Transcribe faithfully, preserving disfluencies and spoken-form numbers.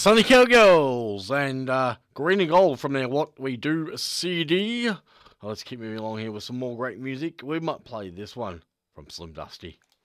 Sunny Cowgirls and uh, Green and Gold from their What We Do C D. Oh, let's keep moving along here with some more great music. We might play this one from Slim Dusty.